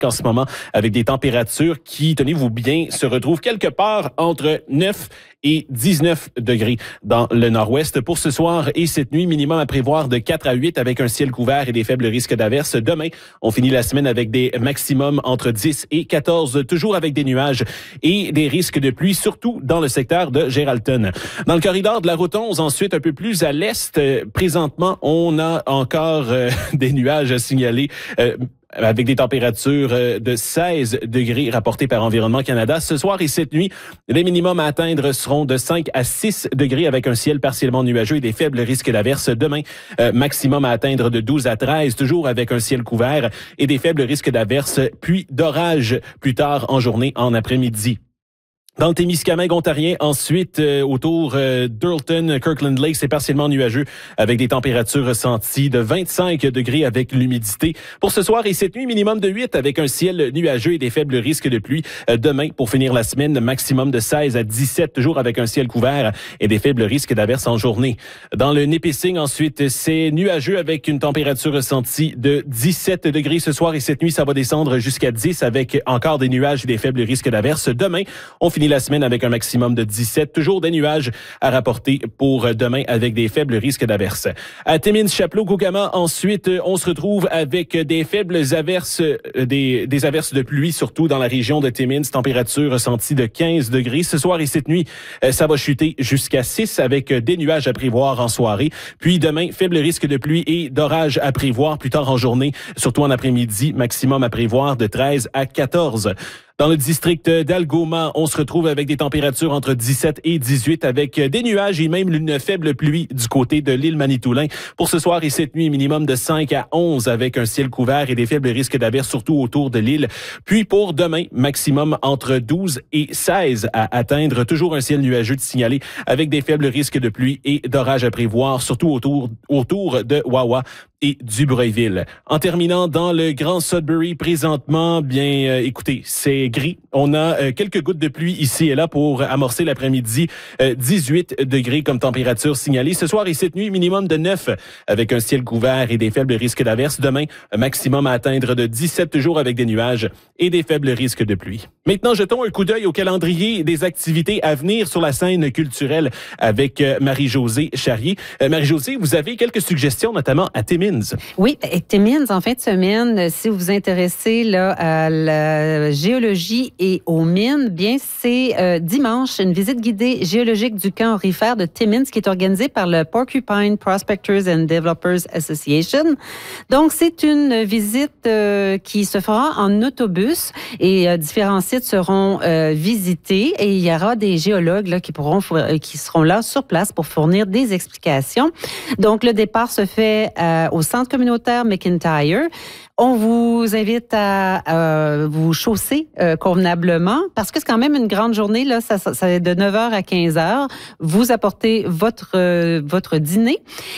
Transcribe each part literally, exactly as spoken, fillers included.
en ce moment, avec des températures qui, tenez-vous bien, se retrouvent quelque part entre neuf et dix-neuf degrés dans le nord-ouest. Pour ce soir et cette nuit, minimum à prévoir de quatre à huit avec un ciel couvert et des faibles risques d'averses. Demain, on finit la semaine avec des maximums entre dix et quatorze, toujours avec des nuages et des risques de pluie, surtout dans le secteur de Geraldton. Dans le corridor de la route onze, ensuite, un peu plus à l'est, euh, présentement, on a encore euh, des nuages à signaler. Euh, avec des températures de seize degrés rapportées par Environnement Canada. Ce soir et cette nuit, les minimums à atteindre seront de cinq à six degrés avec un ciel partiellement nuageux et des faibles risques d'averses. Demain, euh, maximum à atteindre de douze à treize, toujours avec un ciel couvert et des faibles risques d'averses, puis d'orage plus tard en journée, en après-midi. Dans le Témiscamingue ontarien, ensuite, euh, autour euh, d'Earlton, Kirkland Lake, c'est partiellement nuageux avec des températures ressenties de vingt-cinq degrés avec l'humidité. Pour ce soir et cette nuit, minimum de huit avec un ciel nuageux et des faibles risques de pluie. Euh, demain, pour finir la semaine, maximum de seize à dix-sept, toujours avec un ciel couvert et des faibles risques d'averses en journée. Dans le Nipissing, ensuite, c'est nuageux avec une température ressentie de dix-sept degrés. Ce soir et cette nuit, ça va descendre jusqu'à dix avec encore des nuages et des faibles risques d'averses. Demain, on finit la semaine avec un maximum de dix-sept. Toujours des nuages à rapporter pour demain avec des faibles risques d'averses. À Timmins, Chapleau, Kokomo, ensuite, on se retrouve avec des faibles averses, des, des averses de pluie, surtout dans la région de Timmins. Température ressentie de quinze degrés. Ce soir et cette nuit, ça va chuter jusqu'à six avec des nuages à prévoir en soirée. Puis demain, faible risque de pluie et d'orage à prévoir plus tard en journée, surtout en après-midi. Maximum à prévoir de treize à quatorze. Dans le district d'Algoma, on se retrouve avec des températures entre dix-sept et dix-huit avec des nuages et même une faible pluie du côté de l'île Manitoulin. Pour ce soir et cette nuit, minimum de cinq à onze avec un ciel couvert et des faibles risques d'averses surtout autour de l'île. Puis pour demain, maximum entre douze et seize à atteindre. Toujours un ciel nuageux de signaler avec des faibles risques de pluie et d'orage à prévoir surtout autour, autour de Wawa et du Breuilville. En terminant dans le Grand Sudbury, présentement, bien, euh, écoutez, c'est gris. On a euh, quelques gouttes de pluie ici et là pour amorcer l'après-midi. Euh, dix-huit degrés comme température signalée. Ce soir et cette nuit, minimum de neuf avec un ciel couvert et des faibles risques d'averses. Demain, maximum à atteindre de dix-sept jours avec des nuages et des faibles risques de pluie. Maintenant, jetons un coup d'œil au calendrier des activités à venir sur la scène culturelle avec euh, Marie-Josée Charrier. Euh, Marie-Josée, vous avez quelques suggestions, notamment à Timmins. Oui, et Timmins, en fin de semaine, si vous vous intéressez là, à la géologie et aux mines, bien, c'est euh, dimanche, une visite guidée géologique du camp aurifère de Timmins qui est organisée par le Porcupine Prospectors and Developers Association. Donc, c'est une visite euh, qui se fera en autobus et euh, différents sites seront euh, visités et il y aura des géologues là, qui, pourront, qui seront là sur place pour fournir des explications. Donc, le départ se fait euh, au centre communautaire McIntyre. On vous invite à euh, vous chausser euh, convenablement parce que c'est quand même une grande journée. Là, ça, ça, ça est de neuf heures à quinze heures. Vous apportez votre, euh, votre dîner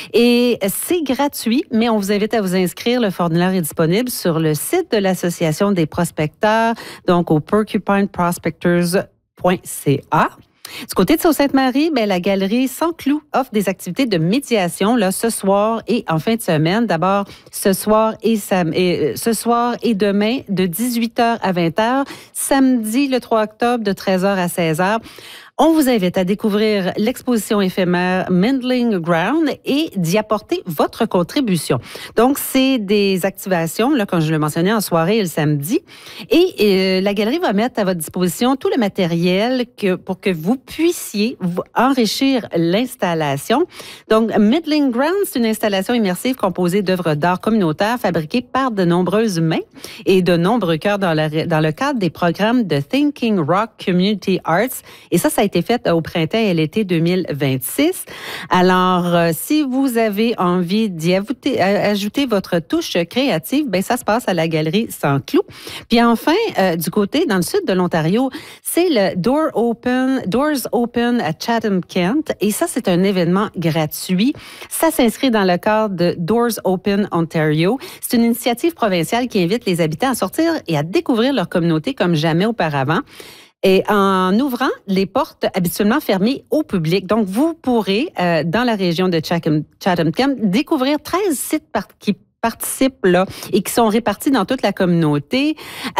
et c'est gratuit, mais on vous invite à vous inscrire. Le formulaire est disponible sur le site de l'Association des prospecteurs, donc au porcupine prospectors point c a. Du côté de Sault-Sainte-Marie, ben, la galerie Sans Clous offre des activités de médiation là, ce soir et en fin de semaine. D'abord, ce soir et, sam- et, ce soir et demain, de dix-huit heures à vingt heures. Samedi, le trois octobre, de treize heures à seize heures. On vous invite à découvrir l'exposition éphémère Mindling Ground et d'y apporter votre contribution. Donc, c'est des activations, là, comme je le mentionnais, en soirée et le samedi. Et euh, la galerie va mettre à votre disposition tout le matériel que, pour que vous puissiez vous enrichir l'installation. Donc, Mindling Ground, c'est une installation immersive composée d'œuvres d'art communautaires fabriquées par de nombreuses mains et de nombreux cœurs dans, la, dans le cadre des programmes de Thinking Rock Community Arts. Et ça, ça a été fait au printemps et l'été deux mille vingt-six. Alors, euh, si vous avez envie d'y ajouter, ajouter votre touche créative, ben ça se passe à la galerie Sans Clous. Puis enfin, euh, du côté, dans le sud de l'Ontario, c'est le Door Open, Doors Open à Chatham-Kent. Et ça, c'est un événement gratuit. Ça s'inscrit dans le cadre de Doors Open Ontario. C'est une initiative provinciale qui invite les habitants à sortir et à découvrir leur communauté comme jamais auparavant. Et en ouvrant les portes habituellement fermées au public. Donc, vous pourrez, euh, dans la région de Chatham-Kent, découvrir treize sites par- qui participent là et qui sont répartis dans toute la communauté.